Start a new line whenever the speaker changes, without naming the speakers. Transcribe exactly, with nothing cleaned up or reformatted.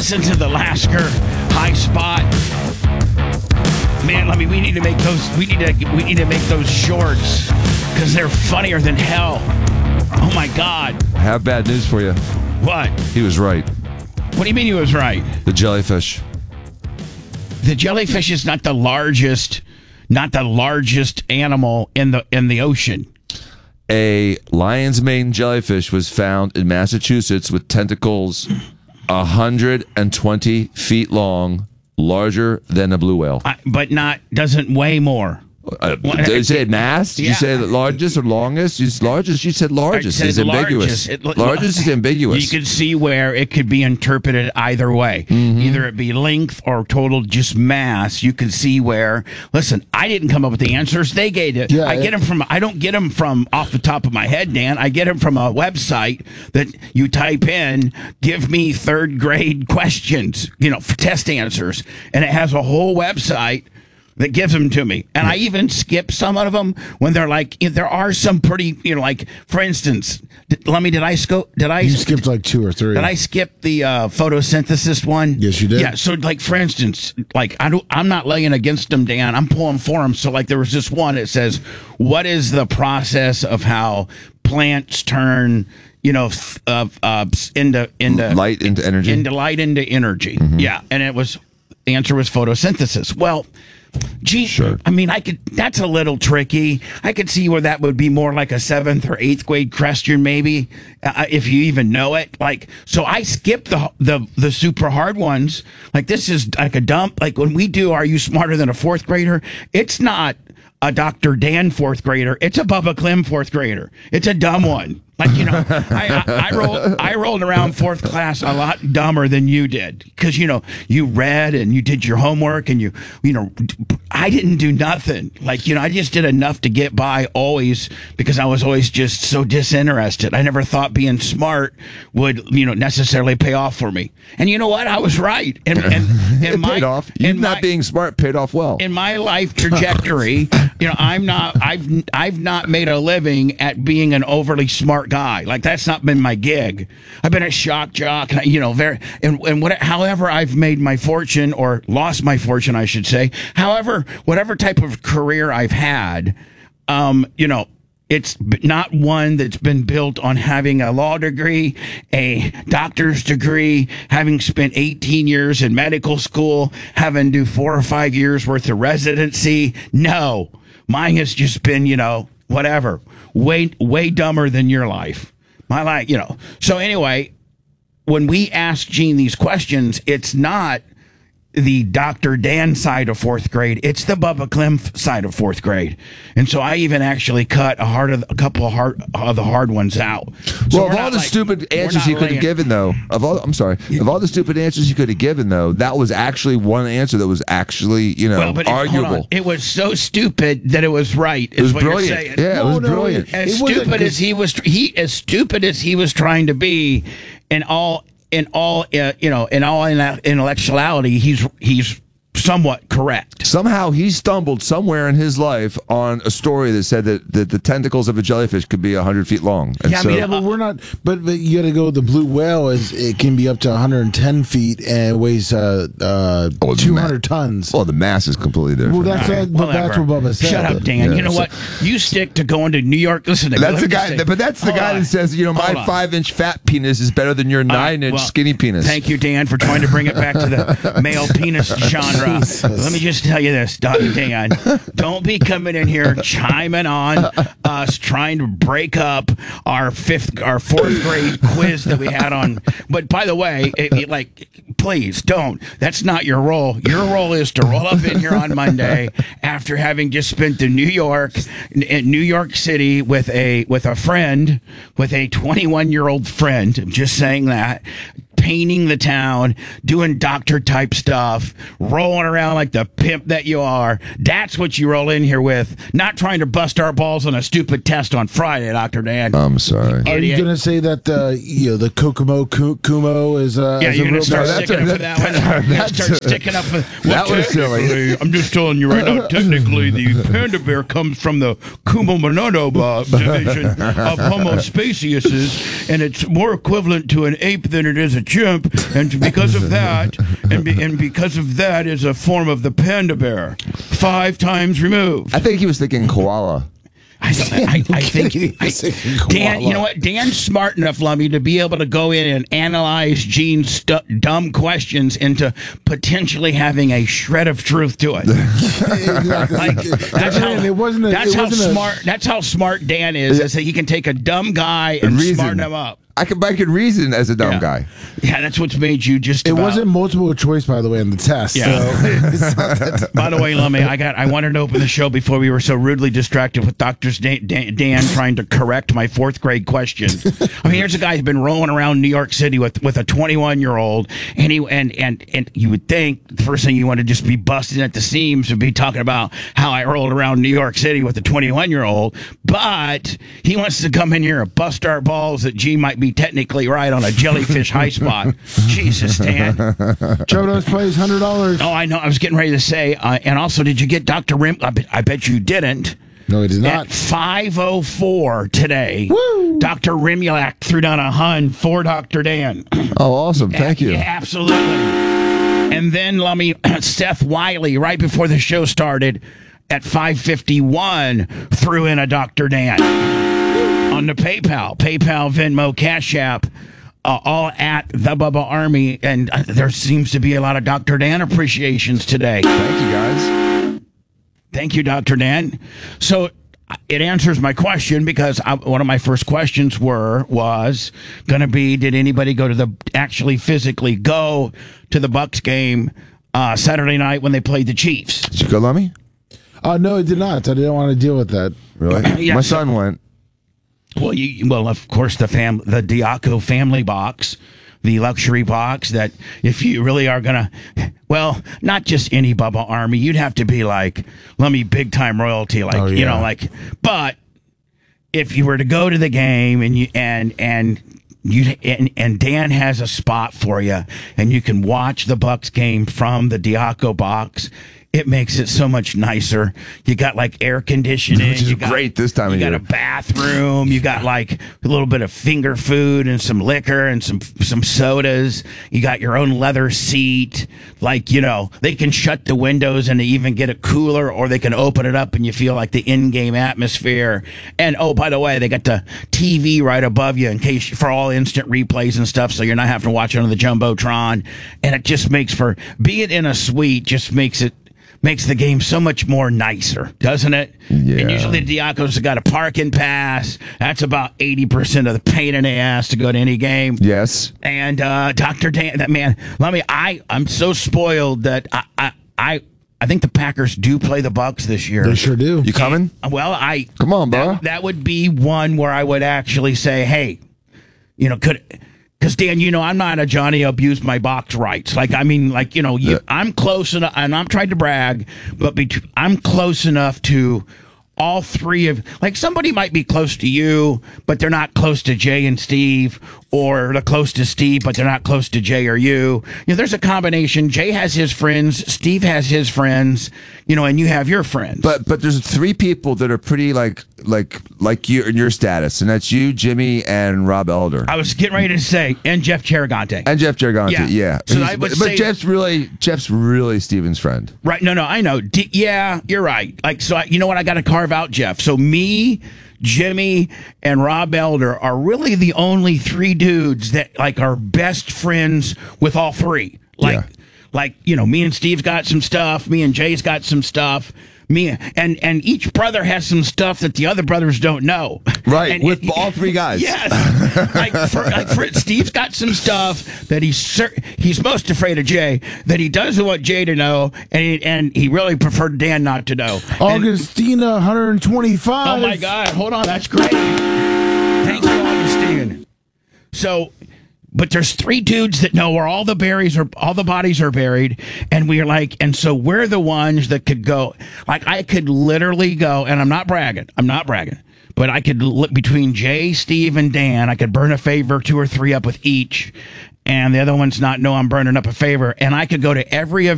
listen to the Lasker High Spot. Man, I mean, we need to make those. We need to. We need to make those shorts because they're funnier than hell. Oh my God!
I have bad news for you.
What?
He was right.
What do you mean he was right?
The jellyfish.
The jellyfish is not the largest, not the largest animal in the in the ocean.
A lion's mane jellyfish was found in Massachusetts with tentacles one hundred twenty feet long, larger than a blue whale.
I, but not doesn't weigh more.
Uh, did you say mass? Did
Yeah.
you say the largest or longest? You largest. You said largest.
I said
It's ambiguous.
largest. It-
largest is ambiguous.
You can see where it could be interpreted either way.
Mm-hmm.
Either it be length or total just mass. You can see where. Listen, I didn't come up with the answers. They gave it.
Yeah,
I get
it-
them from. I don't get them from off the top of my head, Dan. I get them from a website that you type in. Give me third grade questions. You know, for test answers, and it has a whole website that gives them to me. And I even skip some of them when they're like, there are some pretty, you know, like, for instance, did, let me, did I scope, did I,
You skipped like two or three.
did I skip the uh, photosynthesis one?
Yes, you did.
Yeah. So like, for instance, like, I don't, I'm not laying against them, Dan. I'm pulling for them. So like, there was this one that says, what is the process of how plants turn, you know, f- uh, uh, into, into
Light into energy.
into light into energy.
Mm-hmm.
Yeah. And it was, the answer was photosynthesis. Well, gee,
Sure.
I mean, I could, that's a little tricky. I could see where that would be more like a seventh or eighth grade question, maybe, uh, if you even know it. Like, so I skip the, the, the super hard ones. Like, this is like a dump. Like, when we do Are You Smarter Than a Fourth Grader? It's not a Doctor Dan fourth grader. It's a Bubba Clem fourth grader. It's a dumb one. Like, you know, I, I, I, rolled, I rolled around fourth class a lot dumber than you did. Because, you know, you read and you did your homework and you, you know, I didn't do nothing. Like, you know, I just did enough to get by always because I was always just so disinterested. I never thought being smart would, you know, necessarily pay off for me. And you know what? I was right. And, and, and
it
my,
paid off. You
in
not
my-
being smart paid off well.
in my life trajectory, you know, I'm not, I've, I've not made a living at being an overly smart guy. Like, that's not been my gig. I've been a shock jock, and, you know, very, and, and what, however I've made my fortune or lost my fortune, I should say, however, whatever type of career I've had, um, you know, it's b- not one that's been built on having a law degree, a doctor's degree, having spent eighteen years in medical school, having to do four or five years worth of residency. No, mine has just been, you know, whatever, way, way dumber than your life. My life, you know. So anyway, when we ask Gene these questions, it's not the Doctor Dan side of fourth grade. It's the Bubba Clem side of fourth grade. And so I even actually cut a hard of, a couple of hard of the hard ones out. So
well,
we're
of all
not
the
like-
stupid
we're
answers
not
you could have
laying-
given, though, of all, I'm sorry, of all the stupid answers you could have given, though, that was actually one answer that was actually, you know,
Well, but it, hold on.
arguable.
It was so stupid that it was right. Is
It was
what
brilliant.
you're saying.
Yeah, it
No,
was
no,
brilliant.
it-
As
wasn't
stupid
'cause-
as he was, he as stupid as he was trying to be, in all, in all, uh, you know, in all intellectuality, he's he's somewhat correct.
Somehow he stumbled somewhere in his life on a story that said that, that the tentacles of a jellyfish could be one hundred feet long. And
Yeah, I
so,
mean,
Yeah, but we're not. But, but you got to go. The blue whale is it can be up to one hundred ten feet and weighs uh, uh,
Oh, the
two hundred tons.
well, the mass is completely different.
Well, that's what, but that's what
Whatever.
Bubba said.
Shut up, Dan.
Yeah,
you know
so-
what? You stick to going to New York. Listen, to me.
That's
Let
the
me just
guy,
say-
but that's the
Hold
guy
on.
that says, you know, my
Hold on.
five-inch fat penis is better than your
All right,
nine-inch
well,
skinny penis.
Thank you, Dan, for trying to bring it back to the male penis genre. Let me just tell you this, Don- Dan. Don't be coming in here chiming on us trying to break up our fifth, our fourth grade quiz that we had on. But by the way, it, it, like, please don't. That's not your role. Your role is to roll up in here on Monday after having just spent the New York, in New York City with a with a friend, with a twenty-one year old friend. I'm just saying that. Painting the town, doing doctor type stuff, rolling around like the pimp that you are. That's what you roll in here with. Not trying to bust our balls on a stupid test on Friday, Doctor Dan.
I'm sorry.
Are you
Idiot.
going to say that uh, you know the Kokomo Ku- Kumo is uh,
Yeah,
is
you're
a
going
real
to start
No, that's
sticking
a-
up for that
that-
one. You're going to
that's
start
a-
sticking up for
that was silly.
technically, I'm just telling you right now, technically, the panda bear comes from the Kumo-Monono uh, division of Homo speciuses, and it's more equivalent to an ape than it is a chimp, and because of that, and, be, and because of that is a form of the panda bear, five times removed.
I think he was thinking koala.
I, I, I think I, Dan, you know what? Dan's smart enough, Lummy, to be able to go in and analyze Gene's stu- dumb questions into potentially having a shred of truth to it. Like, that's how,
it wasn't a,
that's
it
how
wasn't
smart. A, that's how smart Dan is. Is that he can take a dumb guy and
reason.
smarten him up.
I could, I could reason as a dumb
Yeah.
guy.
Yeah, that's what's made you just.
it
about.
wasn't multiple choice, by the way, in the test.
Yeah.
So.
By the way, Lummy, I got. I wanted to open the show before we were so rudely distracted with Doctor Dan, Dan, Dan trying to correct my fourth grade question. I mean, here's a guy who's been rolling around New York City with, with a twenty-one year old, and he and and and you would think the first thing you want to just be busting at the seams would be talking about how I rolled around New York City with a twenty-one year old, but he wants to come in here and bust our balls that G might be technically right on a jellyfish high spot. Jesus, Dan.
Chodos plays one hundred dollars.
Oh, I know. I was getting ready to say, uh, and also, did you get Doctor Rim? I bet, I bet you didn't.
No, it did not.
At five oh four today,
Woo!
Doctor Rimulak threw down a hun for Doctor Dan.
Oh, awesome. Thank you.
Yeah, absolutely. And then, Lummy, Seth Wiley, right before the show started, at five fifty-one, threw in a Doctor Dan on the PayPal, PayPal, Venmo, Cash App. Uh, all at the Bubba Army, and uh, there seems to be a lot of Doctor Dan appreciations today.
Thank you, guys.
Thank you, Doctor Dan. So uh, it answers my question because I, one of my first questions were was going to be: did anybody go to the actually physically go to the Bucks game uh, Saturday night when they played the Chiefs?
Did you go, Lummy?
Uh, no, it did not. I didn't want to deal with that.
Really?
Yeah,
My
so-
son went.
Well, you, well, of course, the fam, the Diaco family box, the luxury box. That if you really are gonna, well, not just any Bubba Army, you'd have to be like, let me big time royalty, like
Oh,
you know,
yeah.
like. But if you were to go to the game and you and and you and, and Dan has a spot for you, and you can watch the Bucks game from the Diaco box. It makes it so much nicer. You got like air conditioning.
Which is
you got,
great this time
you
of
got
year.
a bathroom. You got like a little bit of finger food and some liquor and some some sodas. You got your own leather seat. Like, you know, they can shut the windows and they even get a cooler, or they can open it up and you feel like the in-game atmosphere. And oh, by the way, they got the T V right above you in case for all instant replays and stuff, so you're not having to watch it on the Jumbotron. And it just makes for being in a suite just makes it makes the game so much more nicer, doesn't it?
Yeah.
And usually the Diacos have got a parking pass. That's about eighty percent of the pain in the ass to go to any game.
Yes.
And uh, Doctor Dan, that man, let me, I, I'm so spoiled that I, I, I, I think the Packers do play the Bucks this year.
They sure do.
You coming?
Well, I
Come on, bro.
that, that would be one where I would actually say, hey, you know, could because Dan, you know, I'm not a Johnny abused my box rights. Like, I mean, like, you know, you,
Yeah.
I'm close enough, and I'm trying to brag, but bet- I'm close enough to all three of, like, somebody might be close to you, but they're not close to Jay and Steve, or they're close to Steve, but they're not close to Jay or you. You know, there's a combination. Jay has his friends, Steve has his friends, you know, and you have your friends.
But but there's three people that are pretty like like like you in your status, and that's you, Jimmy, and Rob Elder,
I was getting ready to say, and Jeff Cheragante.
and Jeff Gerganti.
Yeah.
Yeah.
So
He's-
I would
but,
say-
but Jeff's really Jeff's really Steven's friend.
Right. No, no, I know. D- yeah, you're right. Like, so I, you know what? I got to carve out Jeff. So me, Jimmy, and Rob Elder are really the only three dudes that like are best friends with all three. Like,
Yeah.
like, you know, me and Steve's got some stuff. Me and Jay's got some stuff. Me and and each brother has some stuff that the other brothers don't know.
Right,
And-
with
and-
all three guys.
Yes. like, for, like for Steve's got some stuff that he's cer- he's most afraid of Jay, that he doesn't want Jay to know, and he, and he really preferred Dan not to know. And-
Augustina, one hundred twenty-five.
oh my God! Hold on, that's great. Thank you, Augustine. So, but there's three dudes that know where all the berries are, all the bodies are buried, and we're like, and so we're the ones that could go. Like, I could literally go, and I'm not bragging. I'm not bragging. But I could look between Jay, Steve, and Dan. I could burn a favor, two or three up with each, and the other ones not know I'm burning up a favor. And I could go to every event